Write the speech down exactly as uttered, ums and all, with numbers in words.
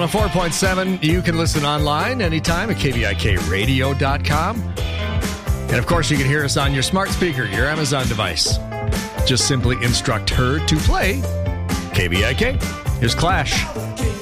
On four point seven, you can listen online anytime at K V I K radio dot com. And of course, you can hear us on your smart speaker, your Amazon device. Just simply instruct her to play K V I K. Here's Clash.